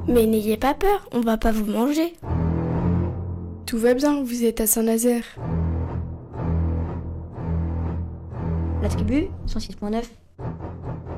Mais n'ayez pas peur, on va pas vous manger. Tout va bien, vous êtes à Saint-Nazaire. La tribu, 106.9.